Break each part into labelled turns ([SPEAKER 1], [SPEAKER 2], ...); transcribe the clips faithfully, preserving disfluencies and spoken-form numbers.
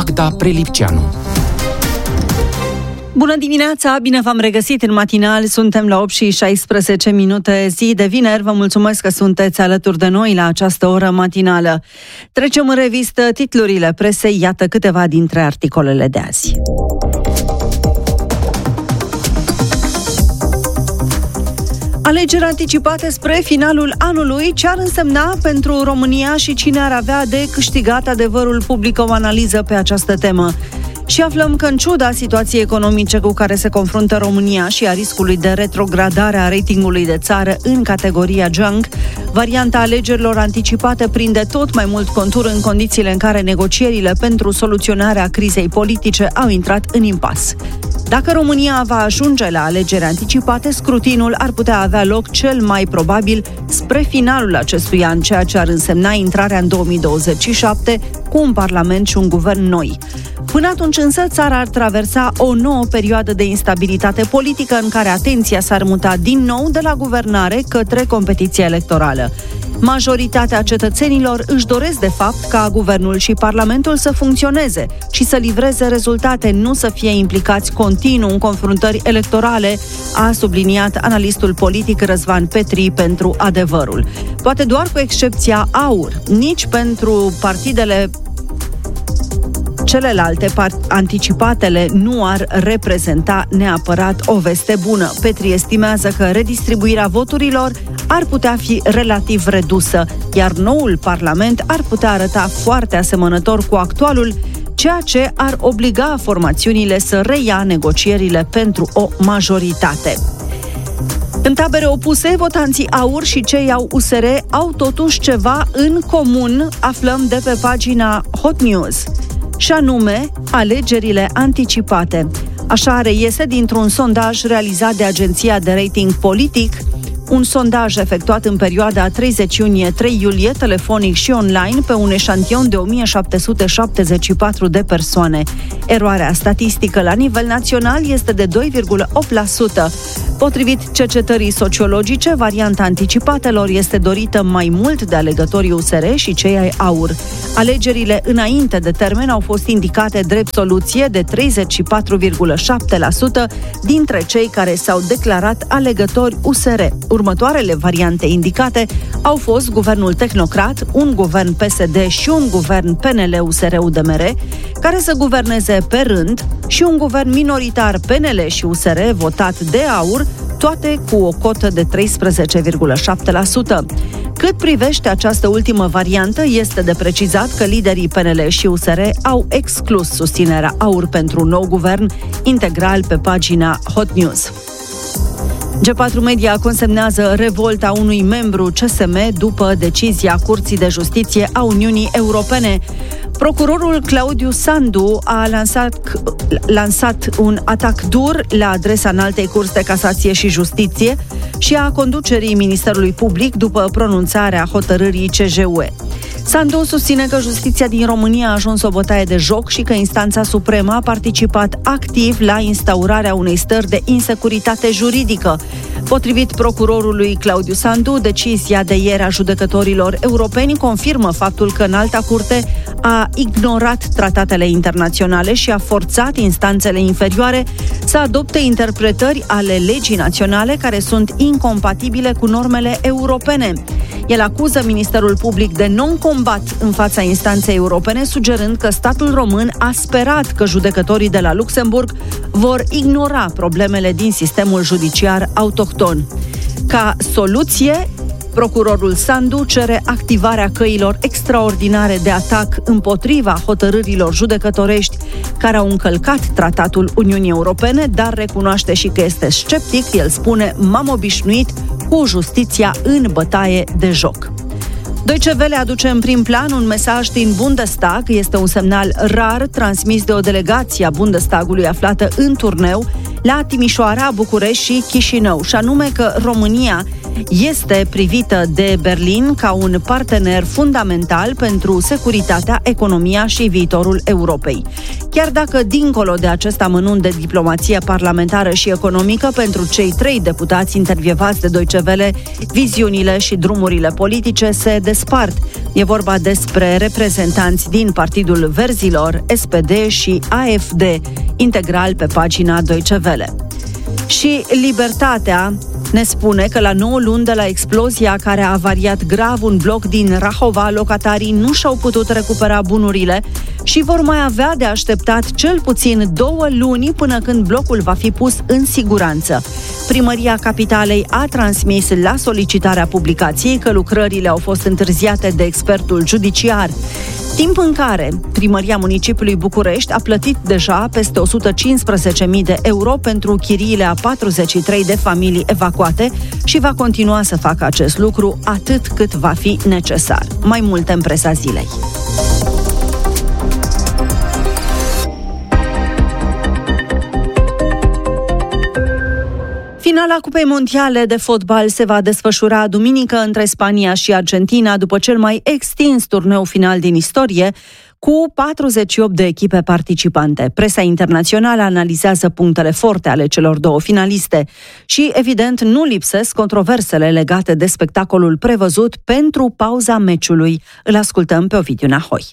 [SPEAKER 1] Magda Prelipceanu.
[SPEAKER 2] Bună dimineața, bine v-am regăsit în matinal, suntem la opt și șaisprezece minute, zi de vineri, vă mulțumesc că sunteți alături de noi la această oră matinală. Trecem în revistă titlurile presei, iată câteva dintre articolele de azi. Alegeri anticipate spre finalul anului, ce ar însemna pentru România și cine ar avea de câștigat? Adevărul publică o analiză pe această temă. Și aflăm că, în ciuda situației economice cu care se confruntă România și a riscului de retrogradare a ratingului de țară în categoria junk, varianta alegerilor anticipate prinde tot mai mult contur în condițiile în care negocierile pentru soluționarea crizei politice au intrat în impas. Dacă România va ajunge la alegeri anticipate, scrutinul ar putea avea loc cel mai probabil spre finalul acestui an, ceea ce ar însemna intrarea în două mii douăzeci și șapte cu un parlament și un guvern noi. Până atunci însă, țara ar traversa o nouă perioadă de instabilitate politică în care atenția s-ar muta din nou de la guvernare către competiția electorală. Majoritatea cetățenilor își doresc de fapt ca guvernul și parlamentul să funcționeze și să livreze rezultate, nu să fie implicați continuu în confruntări electorale, a subliniat analistul politic Răzvan Petri pentru Adevărul. Poate doar cu excepția AUR, nici pentru partidele celelalte part- anticipatele nu ar reprezenta neapărat o veste bună. Petri estimează că redistribuirea voturilor ar putea fi relativ redusă, iar noul parlament ar putea arăta foarte asemănător cu actualul, ceea ce ar obliga formațiunile să reia negocierile pentru o majoritate. În tabere opuse, votanții AUR și cei au U S R au totuși ceva în comun, aflăm de pe pagina Hot News, și anume alegerile anticipate. Așa reiese dintr-un sondaj realizat de agenția de rating Politic, un sondaj efectuat în perioada treizeci iunie - trei iulie, telefonic și online, pe un eșantion de o mie șapte sute șaptezeci și patru de persoane. Eroarea statistică la nivel național este de doi virgulă opt la sută. Potrivit cercetării sociologice, varianta anticipatelor este dorită mai mult de alegătorii U S R și cei ai AUR. Alegerile înainte de termen au fost indicate drept soluție de treizeci și patru virgulă șapte la sută dintre cei care s-au declarat alegători U S R. Următoarele variante indicate au fost guvernul tehnocrat, un guvern P S D și un guvern P N L U S R U D M R, care să guverneze pe rând, și un guvern minoritar P N L și U S R votat de AUR, toate cu o cotă de treisprezece virgulă șapte la sută. Cât privește această ultimă variantă, este de precizat că liderii P N L și U S R au exclus susținerea AUR pentru un nou guvern, integral pe pagina Hot News. G patru Media consemnează revolta unui membru C S M după decizia Curții de Justiție a Uniunii Europene. Procurorul Claudiu Sandu a lansat, lansat un atac dur la adresa Înaltei Curți de Casație și Justiție și a conducerii Ministerului Public după pronunțarea hotărârii C J U E. Sandu susține că justiția din România a ajuns o bătaie de joc și că instanța supremă a participat activ la instaurarea unei stări de insecuritate juridică. Potrivit procurorului Claudiu Sandu, decizia de ieri a judecătorilor europeni confirmă faptul că Înalta Curte a ignorat tratatele internaționale și a forțat instanțele inferioare să adopte interpretări ale legii naționale care sunt incompatibile cu normele europene. El acuză Ministerul Public de non-combat în fața instanței europene, sugerând că statul român a sperat că judecătorii de la Luxemburg vor ignora problemele din sistemul judiciar autohton. Ca soluție, procurorul Sandu cere activarea căilor extraordinare de atac împotriva hotărârilor judecătorești care au încălcat tratatul Uniunii Europene, dar recunoaște și că este sceptic. El spune: m-am obișnuit cu justiția în bătaie de joc. Deutsche Welle aduce în prim plan un mesaj din Bundestag. Este un semnal rar transmis de o delegație a Bundestagului aflată în turneu. la Timișoara, București și Chișinău, și anume că România este privită de Berlin ca un partener fundamental pentru securitatea, economia și viitorul Europei. Chiar dacă, dincolo de acest amănunt de diplomație parlamentară și economică, pentru cei trei deputați intervievați de Deutsche Welle, viziunile și drumurile politice se despart. E vorba despre reprezentanți din Partidul Verzilor, S P D și A F D, integral pe pagina Deutsche Welle. Și Libertatea ne spune că la nouă luni de la explozia care a avariat grav un bloc din Rahova, locatarii nu și-au putut recupera bunurile și vor mai avea de așteptat cel puțin două luni până când blocul va fi pus în siguranță. Primăria Capitalei a transmis la solicitarea publicației că lucrările au fost întârziate de expertul judiciar, timp în care Primăria Municipiului București a plătit deja peste o sută cincisprezece mii de euro pentru chiriile a patruzeci și trei de familii evacuate și va continua să facă acest lucru atât cât va fi necesar. Mai multe în presa zilei. Finala Cupei Mondiale de fotbal se va desfășura duminică între Spania și Argentina, după cel mai extins turneu final din istorie, cu patruzeci și opt de echipe participante. Presa internațională analizează punctele forte ale celor două finaliste și, evident, nu lipsesc controversele legate de spectacolul prevăzut pentru pauza meciului. Îl ascultăm pe Ovidiu Nahoi.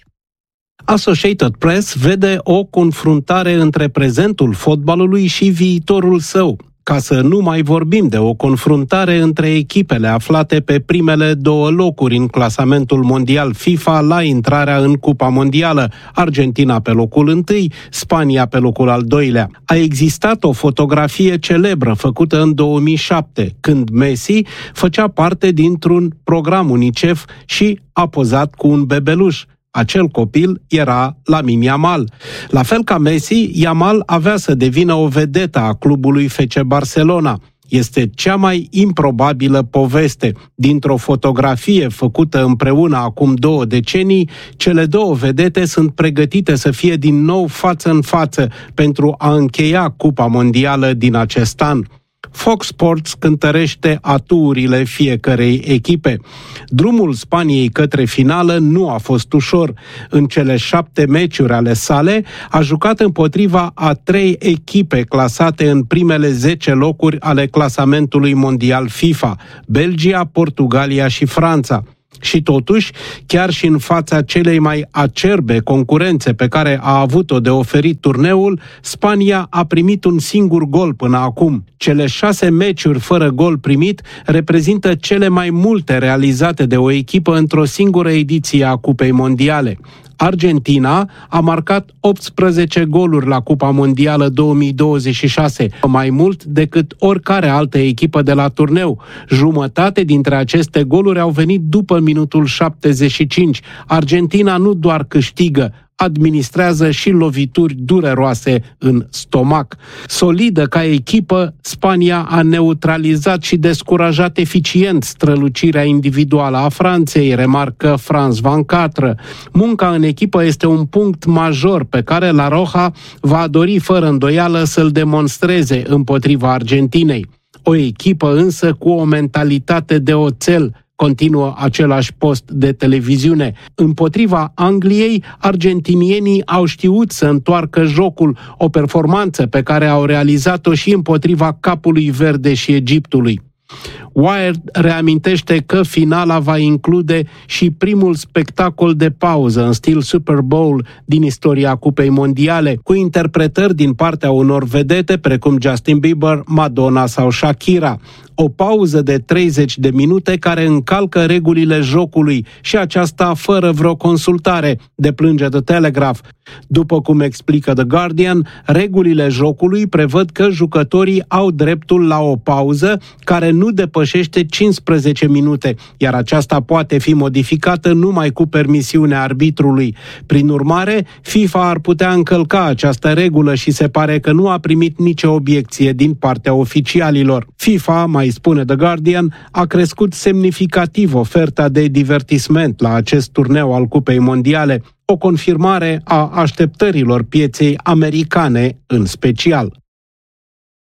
[SPEAKER 1] Associated Press vede o confruntare între prezentul fotbalului și viitorul său, ca să nu mai vorbim de o confruntare între echipele aflate pe primele două locuri în clasamentul mondial FIFA la intrarea în Cupa Mondială, Argentina pe locul întâi, Spania pe locul al doilea. A existat o fotografie celebră făcută în două mii șapte, când Messi făcea parte dintr-un program UNICEF și a pozat cu un bebeluș. Acel copil era Lamine Yamal. La fel ca Messi, Yamal avea să devină o vedetă a clubului F C Barcelona. Este cea mai improbabilă poveste. Dintr-o fotografie făcută împreună acum două decenii, cele două vedete sunt pregătite să fie din nou față în față pentru a încheia Cupa Mondială din acest an. Fox Sports cântărește atuurile fiecărei echipe. Drumul Spaniei către finală nu a fost ușor. În cele șapte meciuri ale sale a jucat împotriva a trei echipe clasate în primele zece locuri ale clasamentului mondial FIFA: Belgia, Portugalia și Franța. Și totuși, chiar și în fața celei mai acerbe concurențe pe care a avut-o de oferit turneul, Spania a primit un singur gol până acum. Cele șase meciuri fără gol primit reprezintă cele mai multe realizate de o echipă într-o singură ediție a Cupei Mondiale. Argentina a marcat optsprezece goluri la Cupa Mondială două mii douăzeci și șase, mai mult decât oricare altă echipă de la turneu. Jumătate dintre aceste goluri au venit după minutul șaptezeci și cinci. Argentina nu doar câștigă, administrează și lovituri dureroase în stomac. Solidă ca echipă, Spania a neutralizat și descurajat eficient strălucirea individuală a Franței, remarcă Franz Van Catre. Munca în echipă este un punct major pe care La Roja va dori fără îndoială să-l demonstreze împotriva Argentinei. O echipă însă cu o mentalitate de oțel, continuă același post de televiziune. Împotriva Angliei, argentinienii au știut să întoarcă jocul, o performanță pe care au realizat-o și împotriva Capului Verde și Egiptului. Wired reamintește că finala va include și primul spectacol de pauză în stil Super Bowl din istoria Cupei Mondiale, cu interpretări din partea unor vedete precum Justin Bieber, Madonna sau Shakira. O pauză de treizeci de minute care încalcă regulile jocului și aceasta fără vreo consultare, deplânge The Telegraph. După cum explică The Guardian, regulile jocului prevăd că jucătorii au dreptul la o pauză care nu depășește cincisprezece minute, iar aceasta poate fi modificată numai cu permisiunea arbitrului. Prin urmare, FIFA ar putea încălca această regulă și se pare că nu a primit nicio obiecție din partea oficialilor. FIFA, mai spune The Guardian, a crescut semnificativ oferta de divertisment la acest turneu al Cupei Mondiale, o confirmare a așteptărilor pieței americane în special.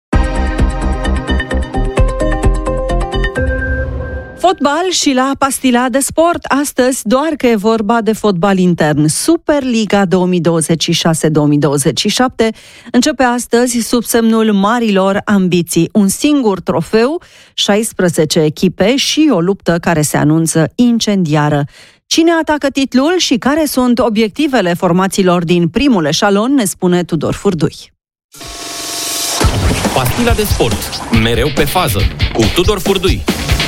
[SPEAKER 2] Fotbal și la Pastila de Sport, astăzi doar că e vorba de fotbal intern. Superliga două mii douăzeci și șase două mii douăzeci și șapte începe astăzi sub semnul marilor ambiții. Un singur trofeu, șaisprezece echipe și o luptă care se anunță incendiară. Cine atacă titlul și care sunt obiectivele formațiilor din primul eșalon, ne spune Tudor Furdui.
[SPEAKER 3] Pastila de Sport, mereu pe fază, cu Tudor Furdui.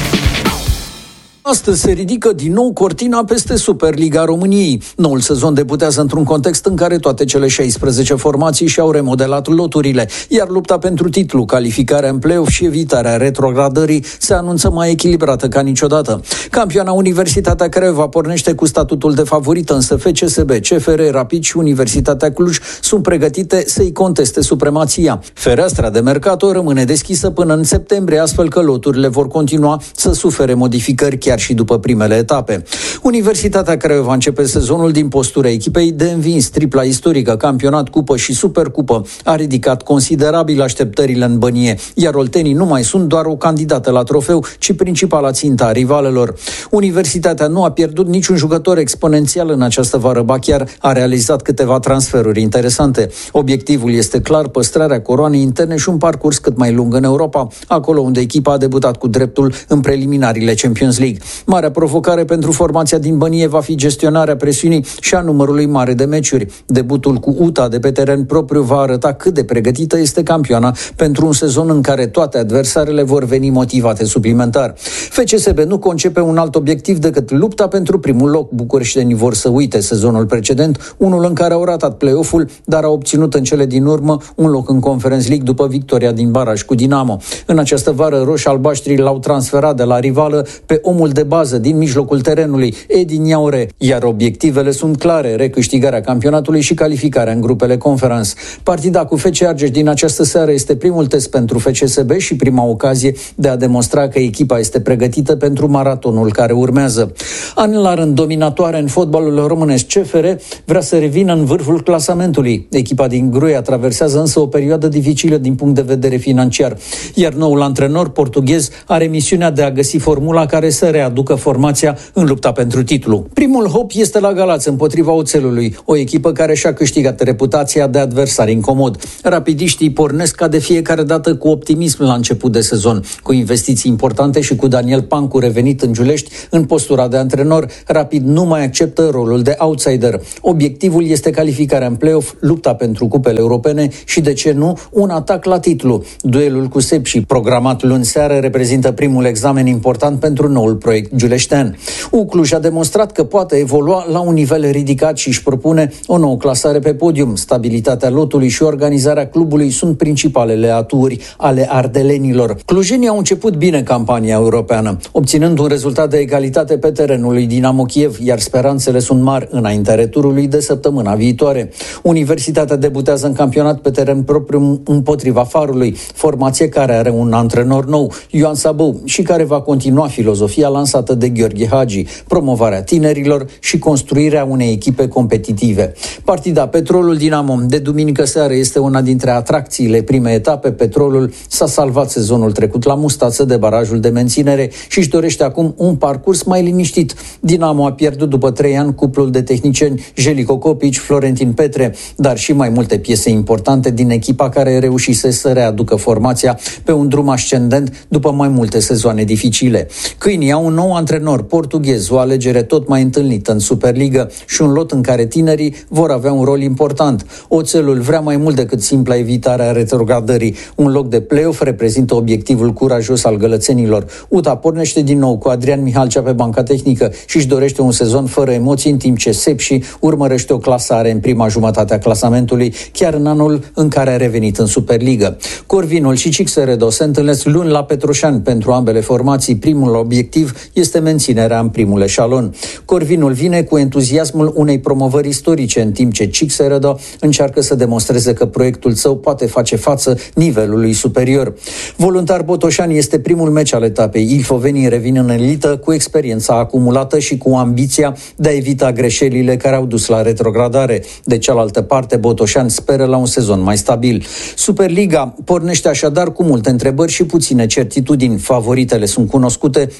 [SPEAKER 4] Astăzi se ridică din nou cortina peste Superliga României. Noul sezon debutează într-un context în care toate cele șaisprezece formații și-au remodelat loturile, iar lupta pentru titlu, calificarea în play-off și evitarea retrogradării se anunță mai echilibrată ca niciodată. Campioana Universitatea Craiova pornește cu statutul de favorită, însă F C S B, C F R Rapid și Universitatea Cluj sunt pregătite să-i conteste supremația. Fereastra de mercato rămâne deschisă până în septembrie, astfel că loturile vor continua să sufere modificări chiar și după primele etape. Universitatea Craiova începe sezonul din postura echipei de învins. Tripla istorică, campionat, cupă și supercupă, a ridicat considerabil așteptările în bănie, iar oltenii nu mai sunt doar o candidată la trofeu, ci principala țintă a rivalelor. Universitatea nu a pierdut niciun jucător exponențial în această vară, ba chiar a realizat câteva transferuri interesante. Obiectivul este clar păstrarea coroanei interne și un parcurs cât mai lung în Europa, acolo unde echipa a debutat cu dreptul în preliminariile Champions League. Marea provocare pentru formația din Bănie va fi gestionarea presiunii și a numărului mare de meciuri. Debutul cu U T A de pe teren propriu va arăta cât de pregătită este campioana pentru un sezon în care toate adversarele vor veni motivate suplimentar. F C S B nu concepe un alt obiectiv decât lupta pentru primul loc. Bucureștenii vor să uite sezonul precedent, unul în care au ratat play-off-ul, dar au obținut în cele din urmă un loc în Conference League după victoria din baraj cu Dinamo. În această vară, roșii-albaștrii l-au transferat de la rivală pe omul de bază din mijlocul terenului, Edi Niaure, iar obiectivele sunt clare: recâștigarea campionatului și calificarea în grupele Conference. Partida cu F C Argeș din această seară este primul test pentru F C S B și prima ocazie de a demonstra că echipa este pregătită pentru maratonul care urmează. An la rând dominatoare în fotbalul românesc, C F R vrea să revină în vârful clasamentului. Echipa din Gruia traversează însă o perioadă dificilă din punct de vedere financiar, iar noul antrenor portughez are misiunea de a găsi formula care să readucă formația în lupta pentru titlu. Primul hop este la Galați împotriva Oțelului, o echipă care și-a câștigat reputația de adversar incomod. Rapidiștii pornesc ca de fiecare dată cu optimism la început de sezon. Cu investiții importante și cu Daniel Pancu revenit în Giulești în postura de antrenor, Rapid nu mai acceptă rolul de outsider. Obiectivul este calificarea în play-off, lupta pentru cupele europene și, de ce nu, un atac la titlu. Duelul cu Sepsi, programat luni seară, reprezintă primul examen important pentru noul proiect giuleștean. U Cluj a demonstrat că poate evolua la un nivel ridicat și își propune o nouă clasare pe podium. Stabilitatea lotului și organizarea clubului sunt principalele aturi ale ardelenilor. Clujenii au început bine campania europeană, obținând un rezultat de egalitate pe terenul lui Dinamo Kiev, iar speranțele sunt mari înaintea returului de săptămâna viitoare. Universitatea debutează în campionat pe teren propriu împotriva Farului, formație care are un antrenor nou, Ioan Sabău, și care va continua filozofia lansată de Gheorghe Hagi, promovarea tinerilor și construirea unei echipe competitive. Partida Petrolul Dinamo de duminică seară este una dintre atracțiile primei etape. Petrolul s-a salvat sezonul trecut la mustață de barajul de menținere și își dorește acum un parcurs mai liniștit. Dinamo a pierdut după trei ani cuplul de tehnicieni Jelico Copici, Florentin Petre, dar și mai multe piese importante din echipa care reușise să readucă formația pe un drum ascendent după mai multe sezoane dificile. Câinii au un nou antrenor portughez, o alegere tot mai întâlnită în Superliga și un lot în care tinerii vor avea un rol important. Oțelul vrea mai mult decât simpla evitare a retrogradării. Un loc de play-off reprezintă obiectivul curajos al gălățenilor. U T A pornește din nou cu Adrian Mihalcea pe banca tehnică și își dorește un sezon fără emoții, în timp ce Sepsi urmărește o clasare în prima jumătate a clasamentului, chiar în anul în care a revenit în Superliga. Corvinul și Cixeredo se întâlnesc luni la Petroșani. Pentru ambele formații, primul obiectiv este menținerea în primul eșalon. Corvinul vine cu entuziasmul unei promovări istorice, în timp ce Cixeredo încearcă să demonstreze că proiectul său poate face față nivelului superior. Voluntar Botoșani este primul meci al etapei. Ilfovenii revin în elită cu experiența acumulată și cu ambiția de a evita greșelile care au dus la retrogradare. De cealaltă parte, Botoșani speră la un sezon mai stabil. Superliga pornește așadar cu multe întrebări și puține certitudini. Favoritele sunt cunoscute, dar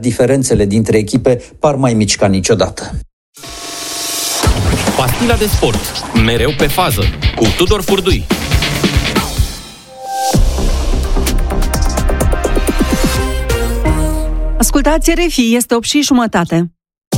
[SPEAKER 4] diferențele dintre echipe par mai mici ca niciodată.
[SPEAKER 3] Pastila de sport. Mereu pe fază. Cu Tudor Furdui.
[SPEAKER 2] Ascultați R F I, este opt și jumătate.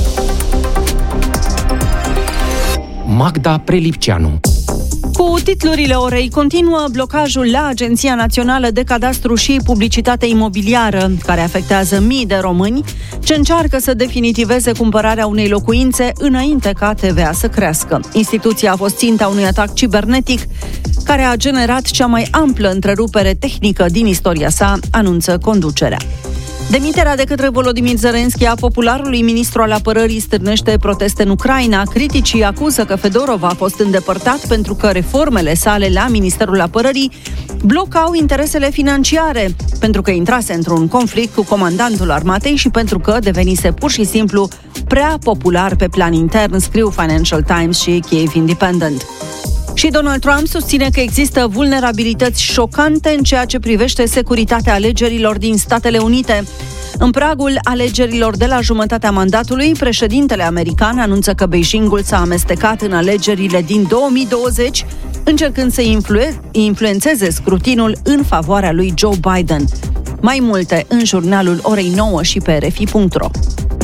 [SPEAKER 3] Magda Prelipceanu.
[SPEAKER 2] Cu titlurile orei, continuă blocajul la Agenția Națională de Cadastru și Publicitate Imobiliară, care afectează mii de români ce încearcă să definitiveze cumpărarea unei locuințe înainte ca T V A să crească. Instituția a fost ținta unui atac cibernetic care a generat cea mai amplă întrerupere tehnică din istoria sa, anunță conducerea. Demiterea de către Volodymyr Zelensky a popularului ministru al apărării stârnește proteste în Ucraina. Criticii acuză că Fedorov a fost îndepărtat pentru că reformele sale la Ministerul Apărării blocau interesele financiare, pentru că intrase într-un conflict cu comandantul armatei și pentru că devenise pur și simplu prea popular pe plan intern, scriu Financial Times și Kiev Independent. Și Donald Trump susține că există vulnerabilități șocante în ceea ce privește securitatea alegerilor din Statele Unite. În pragul alegerilor de la jumătatea mandatului, președintele american anunță că Beijingul s-a amestecat în alegerile din două mii douăzeci, încercând să influ- influențeze scrutinul în favoarea lui Joe Biden. Mai multe în jurnalul orei nouă și pe r f i punct r o.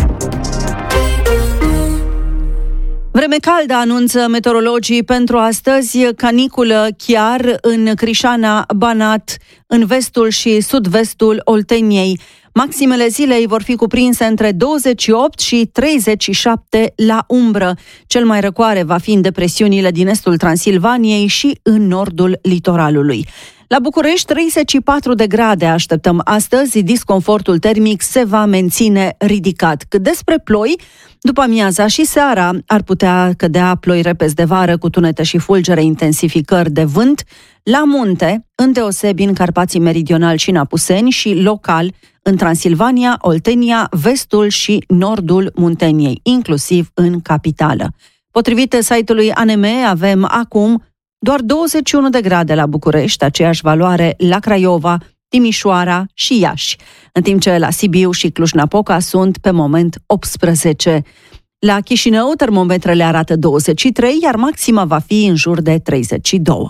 [SPEAKER 2] Vreme caldă, anunță meteorologii pentru astăzi, caniculă chiar în Crișana, Banat, în vestul și sud-vestul Olteniei. Maximele zilei vor fi cuprinse între douăzeci și opt și treizeci și șapte la umbră. Cel mai răcoare va fi în depresiunile din estul Transilvaniei și în nordul litoralului. La București, treizeci și patru de grade așteptăm astăzi, disconfortul termic se va menține ridicat. Cât despre ploi, după amiaza și seara ar putea cădea ploi repezi de vară cu tunete și fulgere, intensificări de vânt, la munte, îndeosebi în Carpații Meridional și în Apuseni și local în Transilvania, Oltenia, vestul și nordul Munteniei, inclusiv în capitală. Potrivit site-ului A N M, avem acum doar douăzeci și unu de grade la București, aceeași valoare la Craiova, Timișoara și Iași, în timp ce la Sibiu și Cluj-Napoca sunt pe moment optsprezece. La Chișinău, termometrele arată douăzeci și trei, iar maxima va fi în jur de treizeci și doi.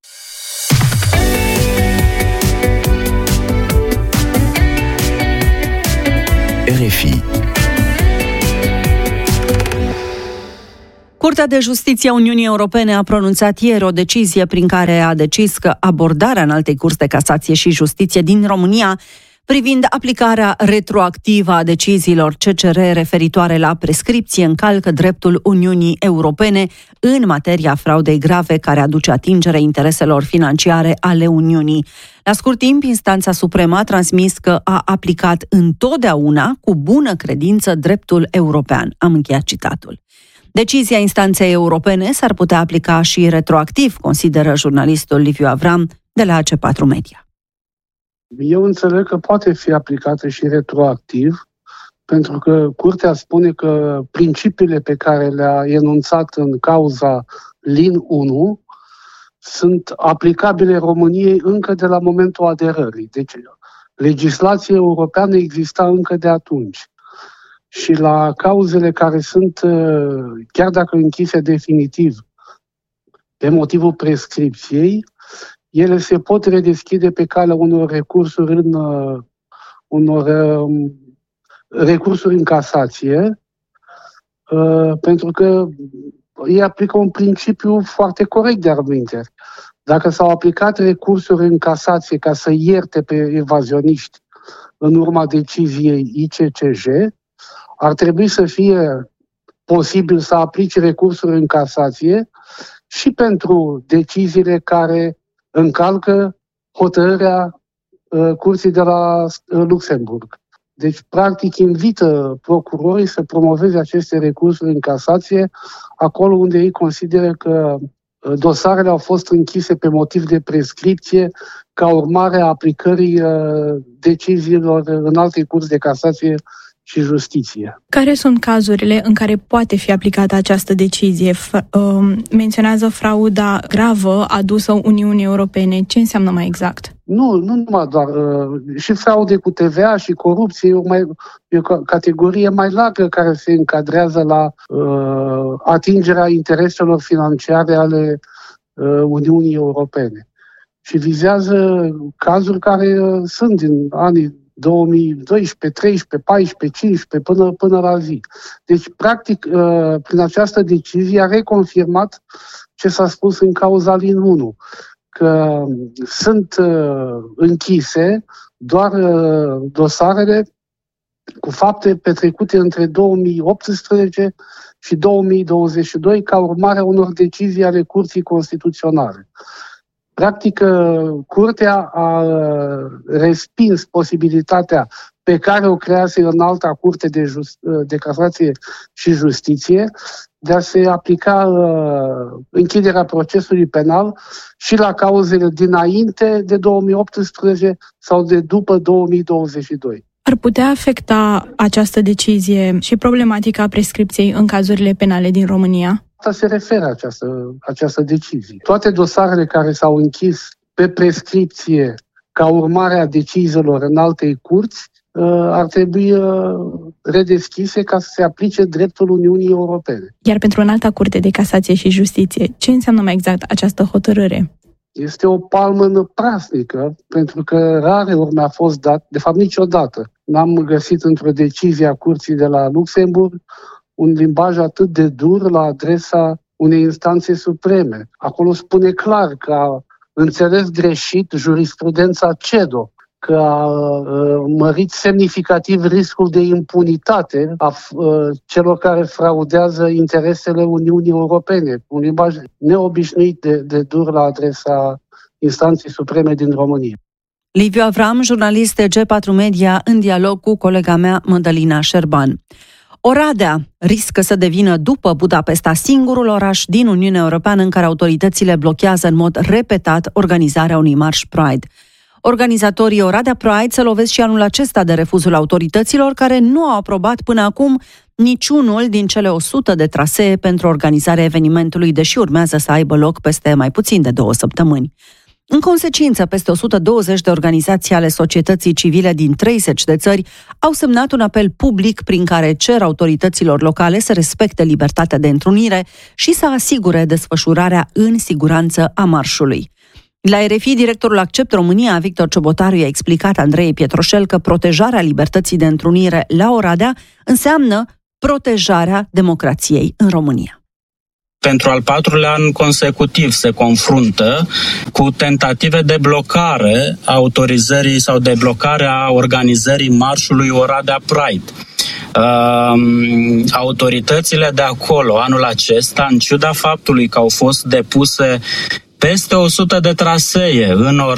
[SPEAKER 5] R F I.
[SPEAKER 2] Curtea de Justiție a Uniunii Europene a pronunțat ieri o decizie prin care a decis că abordarea Înaltei Curți de Casație și Justiție din România privind aplicarea retroactivă a deciziilor C C R referitoare la prescripție încalcă dreptul Uniunii Europene în materia fraudei grave care aduce atingere intereselor financiare ale Uniunii. La scurt timp, instanța supremă a transmis că a aplicat întotdeauna cu bună credință dreptul european. Am încheiat citatul. Decizia instanței europene s-ar putea aplica și retroactiv, consideră jurnalistul Liviu Avram de la A C patru Media.
[SPEAKER 6] Eu înțeleg că poate fi aplicată și retroactiv, pentru că Curtea spune că principiile pe care le-a enunțat în cauza L I N unu sunt aplicabile României încă de la momentul aderării. Deci legislația europeană exista încă de atunci. Și la cauzele care sunt, chiar dacă închise definitiv, pe motivul prescripției, ele se pot redeschide pe calea unor recursuri în, unor recursuri în casație, pentru că ei aplică un principiu foarte corect de argumentare. Dacă s-au aplicat recursuri în casație ca să ierte pe evazioniști în urma deciziei I C C J, ar trebui să fie posibil să aplice recursuri în casație și pentru deciziile care încalcă hotărârea uh, Curții de la uh, Luxemburg. Deci, practic, invită procurorii să promoveze aceste recursuri în casație acolo unde ei consideră că uh, dosarele au fost închise pe motiv de prescripție ca urmare a aplicării uh, deciziilor în alte curți de casație și justiție.
[SPEAKER 7] Care sunt cazurile în care poate fi aplicată această decizie? F- uh, menționează frauda gravă adusă Uniunii Europene. Ce înseamnă mai exact?
[SPEAKER 6] Nu, nu numai doar. Și fraude cu T V A și corupție e o, mai, e o categorie mai largă care se încadrează la uh, atingerea intereselor financiare ale uh, Uniunii Europene. Și vizează cazuri care uh, sunt din anii două mii doisprezece, treisprezece, paisprezece, cincisprezece până, până la zi. Deci, practic, uh, prin această decizie a reconfirmat ce s-a spus în cauza Lin unu, că sunt uh, închise doar uh, dosarele cu fapte petrecute între două mii optsprezece și două mii douăzeci și doi ca urmare a unor decizii ale Curții Constituționale. Practic, uh, Curtea a uh, respins posibilitatea pe care o crease în alta Curte de, just, uh, de Casație și Justiție de a se aplica uh, închiderea procesului penal și la cauzele dinainte de două mii optsprezece sau de după două mii douăzeci și doi.
[SPEAKER 7] Ar putea afecta această decizie și problematica prescripției în cazurile penale din România?
[SPEAKER 6] Asta se referă această, această decizie. Toate dosarele care s-au închis pe prescripție ca urmare a deciziilor în alte curți ar trebui redeschise ca să se aplice dreptul Uniunii Europene.
[SPEAKER 7] Iar pentru Înalta Curte de Casație și Justiție, ce înseamnă mai exact această hotărâre?
[SPEAKER 6] Este o palmă năprasnică, pentru că rare ori mi-a fost dat, de fapt niciodată, n-am găsit într-o decizie a Curții de la Luxemburg un limbaj atât de dur la adresa unei instanțe supreme. Acolo spune clar că a înțeles greșit jurisprudența CEDO, că a mărit semnificativ riscul de impunitate a celor care fraudează interesele Uniunii Europene. Un limbaj neobișnuit de, de dur la adresa instanței supreme din România.
[SPEAKER 2] Liviu Avram, jurnalist de G patru Media, în dialog cu colega mea, Mădălina Șerban. Oradea riscă să devină, după Budapesta, singurul oraș din Uniunea Europeană în care autoritățile blochează în mod repetat organizarea unui marș Pride. Organizatorii Oradea Pride se lovesc și anul acesta de refuzul autorităților, care nu au aprobat până acum niciunul din cele o sută de trasee pentru organizarea evenimentului, deși urmează să aibă loc peste mai puțin de două săptămâni. În consecință, peste o sută douăzeci de organizații ale societății civile din treizeci de țări au semnat un apel public prin care cer autorităților locale să respecte libertatea de întrunire și să asigure desfășurarea în siguranță a marșului. La R F I, directorul Accept România, Victor Ciobotariu, i-a explicat Andrei Pietroșel că protejarea libertății de întrunire la Oradea înseamnă protejarea democrației în România.
[SPEAKER 8] Pentru al patrulea an consecutiv se confruntă cu tentative de blocare a autorizării sau de blocare a organizării marșului Oradea Pride. Uh, autoritățile de acolo anul acesta, în ciuda faptului că au fost depuse peste o sută de trasee în, or,